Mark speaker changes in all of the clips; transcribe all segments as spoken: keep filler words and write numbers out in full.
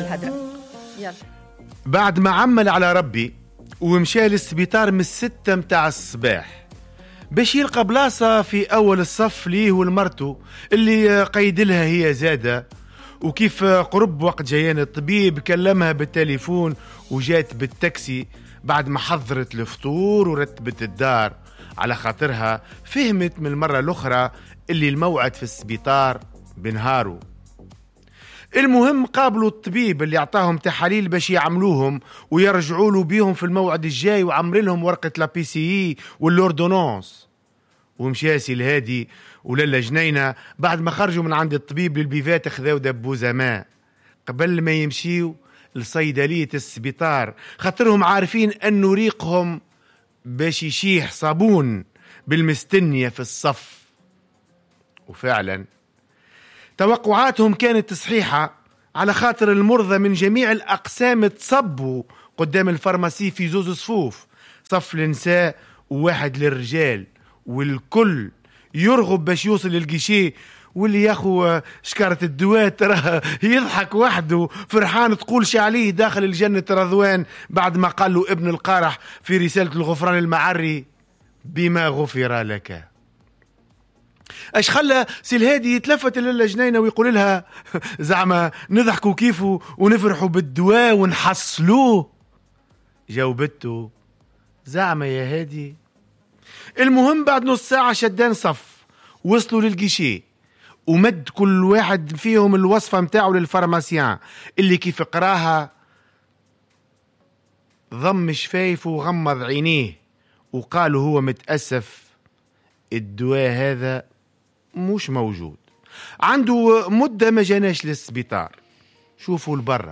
Speaker 1: الهدرة. يلا.
Speaker 2: بعد ما عمل على ربي ومشى للسبيطار من الستة متاع الصباح باش يلقى بلاصة في أول الصف ليه والمرتو اللي قيد لها هي زادة، وكيف قرب وقت جيان الطبيب كلمها بالتليفون وجات بالتاكسي بعد ما حضرت الفطور ورتبت الدار، على خاطرها فهمت من المرة الأخرى اللي الموعد في السبيطار بنهارو. المهم قابلوا الطبيب اللي اعطاهم تحاليل باش يعملوهم ويرجعوا له بيهم في الموعد الجاي، وعمر لهم ورقة لا بي سي اي والاوردونانس. ومشى سي الهادي وللا جنينة بعد ما خرجوا من عند الطبيب للبيفات خذاو دبوزة ماء قبل ما يمشيوا لصيدلية السبيطار، خاطرهم عارفين انه ريقهم باش يشيح صابون بالمستنية في الصف. وفعلا توقعاتهم كانت صحيحة، على خاطر المرضى من جميع الأقسام تصبوا قدام الفارماسي في زوز صفوف، صف للنساء وواحد للرجال، والكل يرغب باش يوصل للجيشي. واللي ياخو شكارة الدواء ترى يضحك وحده فرحان تقولش عليه داخل الجنة رضوان بعد ما قال له ابن القارح في رسالة الغفران المعري بما غفر لك. اش خلى سي الهادي يتلفت للا جنينة ويقول لها زعما نضحكوا كيفه ونفرحوا بالدواء ونحصلوه؟ جاوبته زعما يا هادي. المهم بعد نص ساعة شدان صف وصلوا للجيشي، ومد كل واحد فيهم الوصفة متاعه للفارماسيان اللي كيف قراها ضم شفايفه وغمض عينيه وقالوا هو متأسف الدواء هذا مش موجود، عنده مدة ما جاناش للسبيطار، شوفوا البرة.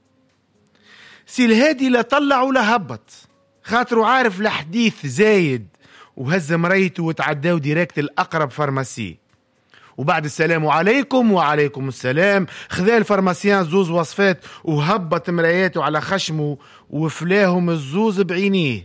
Speaker 2: سي الهادي لا طلع ولا هبط، خاطره عارف الحديث زايد، وهز مريته وتعداو ديريكت الأقرب فارماسي. وبعد السلام عليكم وعليكم السلام خذا الفارماسيان زوز وصفات وهبط مراياته على خشمه وفلاهم الزوز بعينيه،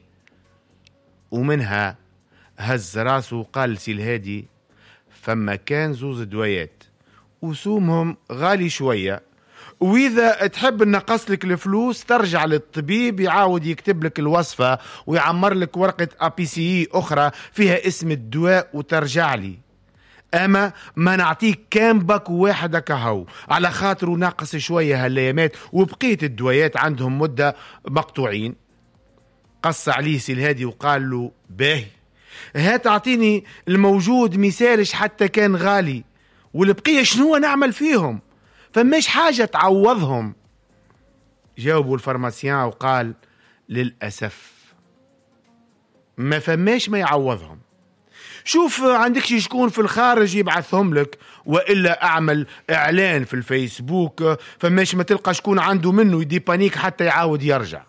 Speaker 2: ومنها هز راسه وقال سي الهادي فما كان زوز دوايات وسومهم غالي شوية، وإذا تحب نقص لك الفلوس ترجع للطبيب يعاود يكتب لك الوصفة ويعمر لك ورقة أ بي سي إي أخرى فيها اسم الدواء وترجع لي، أما ما نعطيك كام باك واحد كهو على خاطر ناقص شوية هالأيامات وبقية الدوايات عندهم مدة مقطوعين. قص عليه سي الهادي وقال له باهي هات اعطيني الموجود مثالش حتى كان غالي، والبقية شنو نعمل فيهم؟ فماش حاجة تعوضهم. جاوبوا الفارماسيان وقال للأسف ما فماش ما يعوضهم. شوف عندك شكون في الخارج يبعثهم لك، وإلا أعمل إعلان في الفيسبوك فماش ما تلقى شكون عنده منه يدي بانيك حتى يعاود يرجع.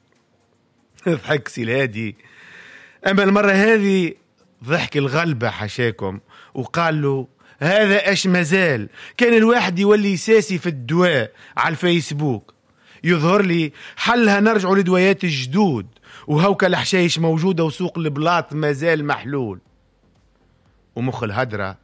Speaker 2: ضحك سي الهادي، أما المرة هذه ضحك الغلبة حشاكم وقال له هذا اش مازال كان الواحد يولي ساسي في الدواء على الفيسبوك، يظهر لي حلها نرجعوا لدوايات الجدود، وهوكا الحشايش موجودة وسوق البلاط مازال محلول. ومخ الهدرة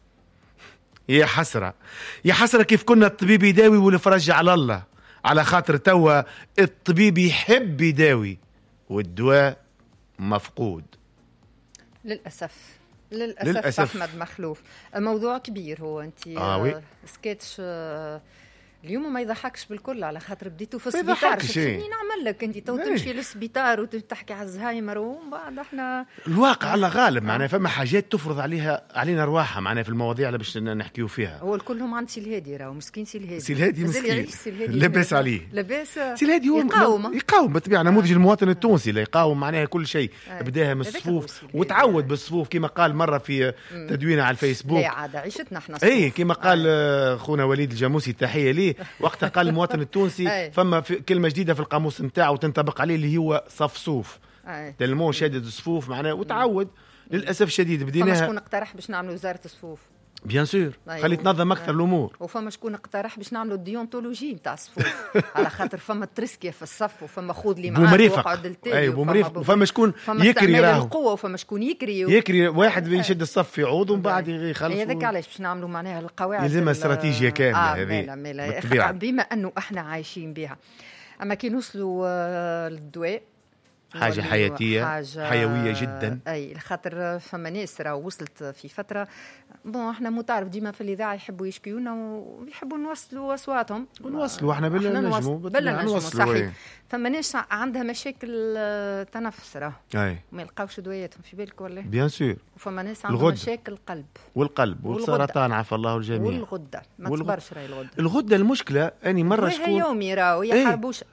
Speaker 2: يا حسرة يا حسرة كيف كنا الطبيب يداوي والفرج على الله، على خاطر توا الطبيب يحب يداوي والدواء مفقود
Speaker 1: للأسف. للأسف,
Speaker 2: للأسف.
Speaker 1: أحمد مخلوف موضوع كبير. هو أنت
Speaker 2: آه
Speaker 1: سكتش آه اليوم ما يضحكش بالكل على خاطر بديتوا في السبيطار. شنو نعمل لك انت تو تمشي للسبيطار وتحكي على الزهايمر ومن بعد احنا
Speaker 2: الواقع على غالب معناها فما حاجات تفرض عليها علينا رواحها معناها في المواضيع اللي باش نحكيو فيها.
Speaker 1: هو الكلهم عند سي الهادي راهو مسكين سي الهادي.
Speaker 2: سي الهادي مسكين لاباس عليه
Speaker 1: لاباس.
Speaker 2: سي الهادي هو يقاوم يقاوم بالطبيعه نموذج المواطن التونسي اللي يقاوم معناها كل شيء آه. بداها من الصفوف وتعود بالصفوف كما قال مره في تدوينه على الفيسبوك.
Speaker 1: لا عاد عيشتنا احنا
Speaker 2: اي كما قال آه. خونا وليد الجاموسي تحيه ليه وقتها قال المواطن التونسي فما في كلمه جديده في القاموس نتاعو تنطبق عليه اللي هو صفصوف تلمو شادد الصفوف معناه وتعود. للاسف شديد بديناها.
Speaker 1: شكون اقترح باش نعملوا وزاره الصفوف؟
Speaker 2: بيان سور خلي تنظم اكثر الامور.
Speaker 1: وفما شكون اقترح باش نعملوا ديونتولوجي نتاع الصفوف على خاطر فما ترسكيه في الصف وفما خوذ اللي معاه وقعد التالي.
Speaker 2: اي بومريفق وفما شكون يكري راهو
Speaker 1: القوه وفما شكون يكري و...
Speaker 2: يكري واحد يشد الصف في عوض ومن بعد يخلص.
Speaker 1: هذاك علاش باش نعملوا معناها القواعد
Speaker 2: يلزمها استراتيجيه كامله
Speaker 1: هذه آه بما انه احنا عايشين بها. اما كي نوصلوا للدواء
Speaker 2: حاجة حياتية حاجة حيوية جدا.
Speaker 1: أي خاطر فما ناس راه وصلت في فترة بون احنا متعرف ديما في الإذاعة يحبوا يشكيونا ويحبوا نوصلوا أصواتهم
Speaker 2: ونوصلوا احنا بلا نجموا
Speaker 1: بلا نجموا صحيح. فما ناس عندها مشاكل تنفس راه ما يلقاوش دوياتهم في بالك ولا
Speaker 2: بيان سور.
Speaker 1: وفما ناس عندهم مشاكل قلب
Speaker 2: والقلب والسرطان عفى الله الجميع
Speaker 1: والغدة ما تصبرش راهي الغدة.
Speaker 2: الغدة المشكلة أني مرة شكون
Speaker 1: يومي راهو يحاربوش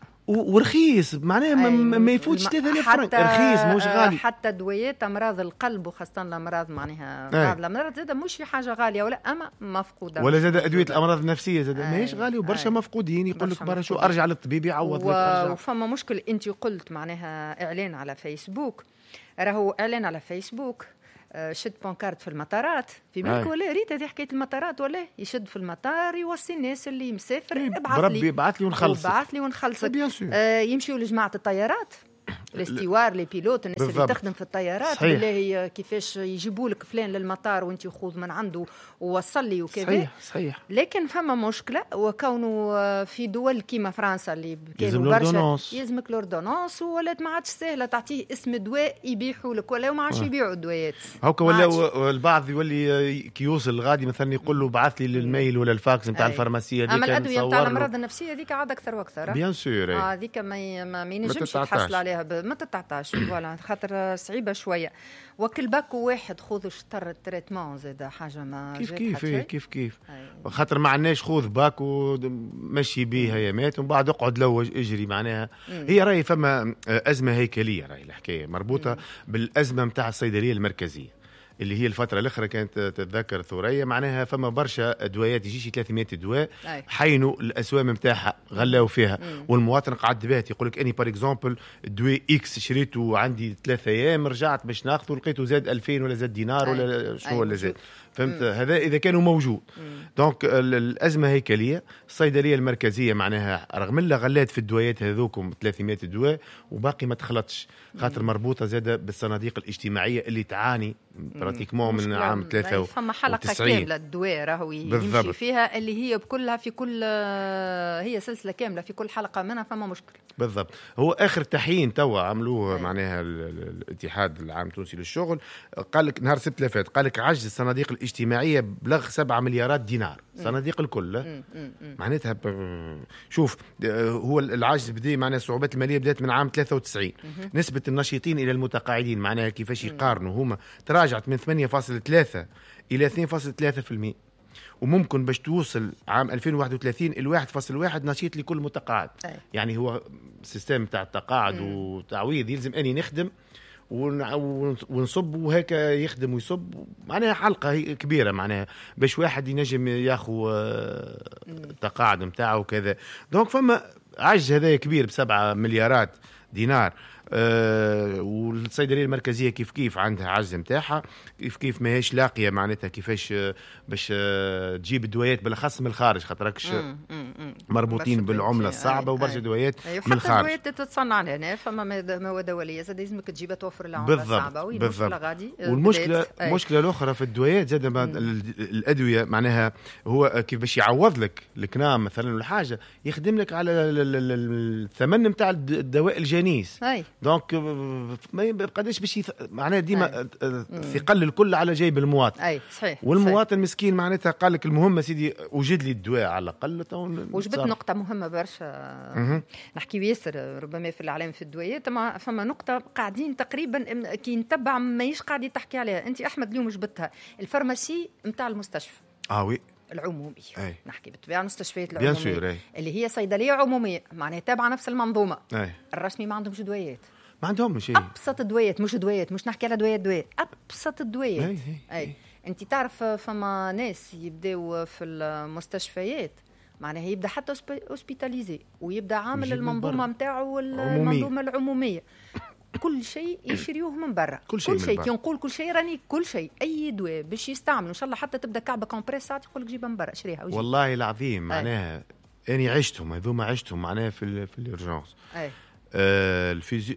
Speaker 2: ورخيص معناها ما, ما يفوتش ثلاثة آلاف فرنك رخيص مش غالي.
Speaker 1: حتى دويات امراض القلب وخاصه الامراض معناها بعض الامراض زاد مش حاجه غاليه ولا اما مفقوده
Speaker 2: ولا زاد ادويه الامراض النفسيه زاد ماهيش غاليه وبرشا مفقودين. يقول لك برا شو ارجع للطبيب يعوض
Speaker 1: و... لك وفما مشكل انت قلت معناها اعلان على فيسبوك راهو اعلان على فيسبوك شد بانكارت في المطارات في بالك ولا ريت هذه حكايه المطارات ولا يشد في المطار يوصي الناس اللي مسافر ابعث لي
Speaker 2: بربي ابعث لي ونخلص
Speaker 1: ابعث لي ونخلصك. آه يمشيوا لجماعه الطيارات الاستوار لي بيلوت الناس بالضبط. اللي تخدم في الطيارات بالله كيفاش يجيبوا لك فلان للمطار وانت خذ من عنده ووصل لي وكذا.
Speaker 2: صحيح صحيح.
Speaker 1: لكن فما مشكله وكونه في دول كيما فرنسا اللي كانوا برشا يلزمك لوردونونس ولات ما عادش سهله تعطيه اسم دواء يبيعوا لك ولا ما عادش يبيعوا الدوايات
Speaker 2: هكا ولا البعض يولي كي يوصل غادي مثلا يقول له بعث لي للميل ولا الفاكس نتاع الفارماسيه
Speaker 1: هذيك. اما الادويه نتاع الامراض النفسيه هذيك عاد اكثر واكثر
Speaker 2: بيان سور.
Speaker 1: هذيك ما ما ينجمش يتحصل عليها ما تتعطاش فوالا خاطر صعيبه شويه. وكل باكو واحد خذ شطر التريتمون زاد حاجه ما
Speaker 2: كيف كيف كيف كيف خاطر ما عندناش خذ باكو مشي بيه ايامات ومن بعد اقعد لوج اجري معناها. مم. هي راهي فما ازمه هيكليه راهي الحكايه مربوطه مم. بالازمه نتاع الصيدليه المركزيه اللي هي الفترة الأخرى كانت تتذكر ثورية معناها فما برشا أدويات يجيش ثلاثمائة دواء حينوا الأسوام متاعها غلاو فيها. مم. والمواطن قعد بات يقول لك أني بار إكزامبل دواء إكس شريته عندي ثلاثة أيام رجعت باش ناخذه لقيته زاد ألفين ولا زاد دينار ولا شو ولا زاد فهمت. هذا إذا كانوا موجود. دونك الأزمة هيكلية الصيدلية المركزية معناها رغم الله غلات في الدوايات هذوكم ثلاثمائة دواء وباقي ما تخلطش خاطر مربوطة زادة بالصناديق الاجتماعية اللي تعاني براتيكمون من عام ثلاثة وتسعين.
Speaker 1: فما حلقة كاملة الدواء راهو يمشي فيها اللي هي بكلها في كل هي سلسلة كاملة في كل حلقة منها فما مشكلة
Speaker 2: بالضبط. هو آخر تحيين توا عملوه أي. معناها الاتحاد العام التونسي للشغل قال لك نهار السبت اللي فات قال لك عجز الصناديق الاجتماعية بلغ سبعة مليارات دينار صناديق الكل معناتها شوف هو العجز بدي معناها الصعوبات المالية بدأت من عام ثلاثة وتسعين. مم. نسبة الناشطين إلى المتقاعدين معناها كيفاش يقارنوا هما تراجعت من ثمانية فاصلة ثلاثة إلى اثنين فاصلة ثلاثة بالمئة وممكن باش توصل عام ألفين وواحد وثلاثين الواحد فاصل واحد نشيط لكل متقاعد. أي. يعني هو سيستم تاع التقاعد وتعويض يلزم أني نخدم ونصب وهكا يخدم ويصب معناها حلقة كبيرة معناها باش واحد ينجم ياخو التقاعد متاعه وكذا. دونك فما عجز هذا كبير بسبعة مليارات دينار. أه والصيدليه المركزيه كيف كيف عندها عجز متاعها كيف كيف ماهيش لاقيه معناتها كيفاش باش تجيب الدويات بالاخص من الخارج خاطركش مربوطين بالعمله الصعبه وبرشا دوايات من الخارج.
Speaker 1: حتى الدوايات تتصنع لهنا فما مواد دوليه زاد لازمك تجيبها توفر العمله الصعبه
Speaker 2: بالضبط. غادي والمشكله المشكله الاخرى في الدوايات زاد الادويه معناها هو كيف باش يعوض لك الكنام مثلا ولا حاجه يخدم لك على الثمن نتاع الدواء الجنيس. أي. دونك ما يبقاش باش معناها ديما ثقل الكل على جيب المواطن.
Speaker 1: اي صحيح.
Speaker 2: والمواطن صحيح. مسكين معناتها قال لك المهم سيدي وجد لي الدواء على الاقل.
Speaker 1: وجبت نقطه مهمه برشا نحكي ياسر ربما في الاعلام في الدوايات فما نقطه قاعدين تقريبا كي نتبع ماهيش قاعد تحكي عليها انت احمد اليوم جبتها الفارماسي نتاع المستشفى.
Speaker 2: اه وي
Speaker 1: العمومي.
Speaker 2: أي.
Speaker 1: نحكي بالطبيعه المستشفيات العموميه اللي هي صيدليه عموميه معناها تابعه نفس المنظومه. أي. الرسمي ما عندهمش دوايات
Speaker 2: ما عندهم شيء
Speaker 1: ابسط الدوايات مش دوايات مش نحكي على دوايات دوايات ابسط الدوايات.
Speaker 2: أي. أي.
Speaker 1: أي. انت تعرف فما ناس يبداو في المستشفيات معناها يبدا حتى اوسبيتاليزي ويبدا عامل المنظومه نتاعو المنظومه العموميه كل شيء يشريوه من برا،
Speaker 2: كل شيء,
Speaker 1: كل شيء
Speaker 2: كي
Speaker 1: نقول كل شيء راني كل شيء اي دواء باش يستعمل ان شاء الله حتى تبدا كعبه كومبريس ساعات يقول لك جيبها من برا شريها وجيب.
Speaker 2: والله العظيم معناها اني عشتهم هذوما عشتهم معناها في ال في الارجانس.
Speaker 1: اي
Speaker 2: آه الفيزيو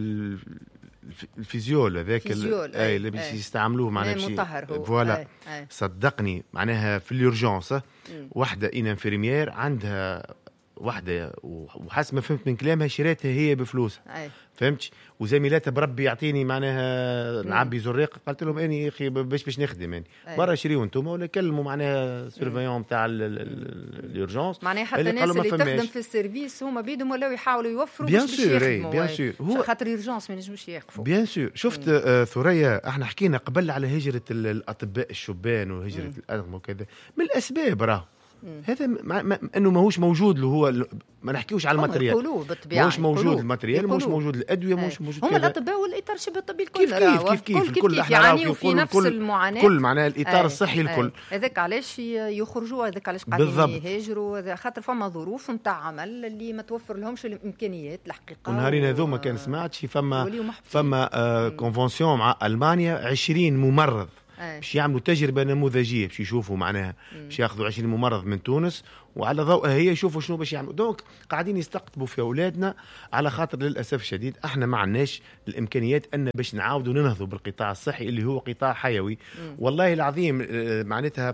Speaker 2: الفيزيول هذاك
Speaker 1: اي
Speaker 2: اللي باش يستعملوه معناها
Speaker 1: مطهر
Speaker 2: فوالا. صدقني معناها في الارجانس واحده ان انفيرميير عندها واحده وحسب ما فهمت من كلامها شريتها هي بفلوسها، فهمتش؟ وزميلاتها بربي يعطيني معناها نعبي زريق، قلت لهم اني يا اخي باش باش نخدم يعني برا شريوا انتم ولا كلموا معناها سيرفيون تاع اليورجونس
Speaker 1: معناها حتى الناس اللي, اللي تخدم في السيرفيس هما بيدهم ولاو يحاولوا يوفروا
Speaker 2: باش باش يخدموا بيان سور
Speaker 1: هو خاطر يورجونس ما ينجموش يوقفوا بيان
Speaker 2: سور. شفت آه ثريا احنا حكينا قبل على هجره الاطباء الشبان وهجره الادغم وكذا من الاسباب راهو هذا ما ما انه ماهوش موجود اللي هو ما نحكيوش على الماتريال ماهوش موجود الماتريال ماهوش موجود الادويه ماهوش موجود
Speaker 1: هم الاطباء والاطار الشبه الطبي الكل
Speaker 2: كيف كيف كيف كيف
Speaker 1: كيف, كيف, كيف يعانيوا في نفس
Speaker 2: كل
Speaker 1: المعاناه
Speaker 2: كل معناها الاطار الصحي الكل.
Speaker 1: هذاك علاش يخرجوا هذاك علاش قاعدين يهاجروا خاطر فما ظروف نتاع عمل اللي ما توفر لهمش الامكانيات الحقيقه.
Speaker 2: ونهارين هذوما كان سمعت فما فما آه كونفونسيون مع المانيا عشرين ممرض باش يعملوا تجربه نموذجيه باش يشوفوا معناها باش ياخذوا عشرين ممرض من تونس وعلى ضوءها هي يشوفوا شنو باش يعملوا. دونك قاعدين يستقطبوا في اولادنا على خاطر للاسف الشديد احنا ما عندناش الامكانيات ان باش نعاودوا ننهضوا بالقطاع الصحي اللي هو قطاع حيوي. مم. والله العظيم معناتها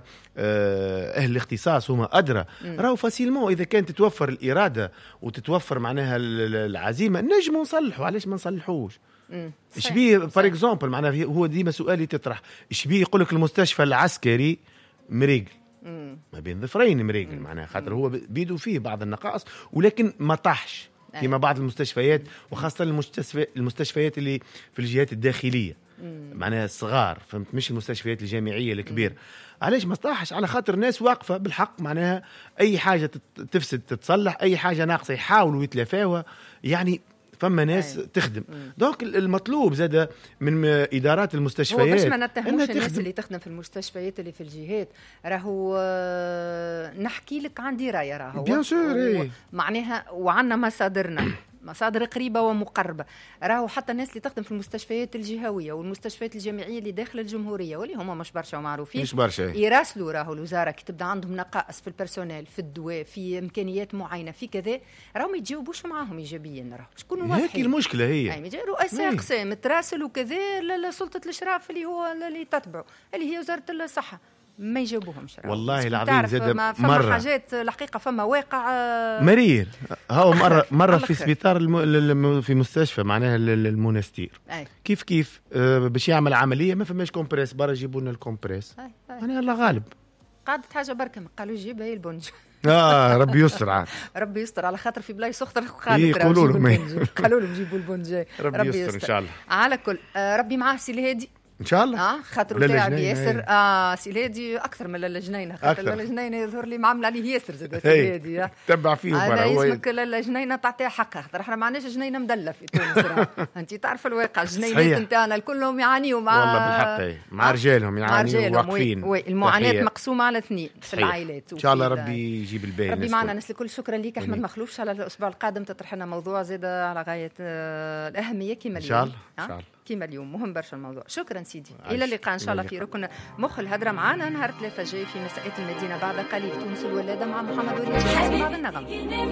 Speaker 2: اهل الاختصاص هما ادرى. راهو فاسيلمون اذا كانت تتوفر الاراده وتتوفر معناها العزيمه نجموا نصلحوا، علاش ما نصلحوش؟ ايش بيه فور اكزامبل معناها هو ديما سؤالي تطرح ايش بيه يقول لك المستشفى العسكري مريقل ما بين ظفرين مريقل معناها خاطر هو بيدو فيه بعض النقائص ولكن ما طاحش كما بعض المستشفيات وخاصه المستشفى المستشفيات اللي في الجهات الداخليه معناها الصغار فهمت مش المستشفيات الجامعيه الكبيره. علاش ما طاحش؟ على خاطر الناس واقفه بالحق معناها اي حاجه تفسد تتصلح اي حاجه ناقصه يحاولوا يتلافاوها يعني فما ناس أي. تخدم. دونك المطلوب زاد من ادارات المستشفيات
Speaker 1: باش ما نتهموش الناس اللي تخدم في المستشفيات اللي في الجهات راهو نحكي لك عندي رايه راهو
Speaker 2: بيان سور
Speaker 1: معناها وعندنا مصادرنا مصادر قريبه ومقربه. راهو حتى الناس اللي تخدم في المستشفيات الجهويه والمستشفيات الجامعيه اللي داخل الجمهوريه واللي هما مش برشا ومعروفين
Speaker 2: مش برشا
Speaker 1: يراسلوا راهو الوزاره كي تبدا عندهم نقائص في البرسونيل في الدواء في امكانيات معينه في كذا راهو ما يجاوبوش معاهم ايجابيا. راهو شكون واضحين
Speaker 2: هيك المشكله هي
Speaker 1: يعني رؤساء اقسام تراسل وكذا لسلطه الاشراف اللي هو اللي تتبعه اللي هي وزاره الصحه ما يجاوبوهمش.
Speaker 2: والله العظيم زاد
Speaker 1: مرة حاجات الحقيقة فما واقع
Speaker 2: مرير. هاو مرة مرة في سبيطار الم... في مستشفى معناها المونستير
Speaker 1: أي.
Speaker 2: كيف كيف آه باش يعمل عملية ما فماش كومبريس برا يجيبوا لنا الكومبريس يعني الله غالب
Speaker 1: قعدت حاجة بركة قالوا جيب هي البنج
Speaker 2: اه ربي يستر عاد
Speaker 1: ربي يستر على خاطر في بلايص اخرى
Speaker 2: يقولوا لهم
Speaker 1: قالوا لهم جيبوا البنج
Speaker 2: ربي يستر ان شاء الله.
Speaker 1: على كل آه ربي معاه سي الهادي
Speaker 2: ان شاء الله
Speaker 1: اه خاطر تاع ياسر اه سي الهادي اكثر من اللجنينه خاطر اللجنينه يظهر لي معمل عليه ياسر زاد سي الهادي
Speaker 2: تبع فيه
Speaker 1: برا هو اسمك اللجنينه تعطيها حقها خاطر احنا ما عندناش جنينه مدله في تونس انت تعرف الواقع الجنينات نتاعنا الكلهم يعانيوا مع
Speaker 2: والله بالحق مع رجالهم يعانيوا واقفين
Speaker 1: وي المعاناه مقسومه على اثنين في العائلات
Speaker 2: ان شاء الله ربي يجيب الباقي
Speaker 1: ربي معنا الناس الكل. شكرا لك احمد مخلوف. على الاسبوع القادم تطرح لنا موضوع زاد على غايه الاهميه كما اليوم
Speaker 2: ان شاء الله ان شاء الله
Speaker 1: كما اليوم مهم برشا الموضوع. شكرا سيدي الى اللقاء ان شاء الله في ركن مخ الهدره معنا نهار ثلاثة جاي في مساءات المدينه بعد قليل تونس الولاده مع محمد وليد بعد النغم.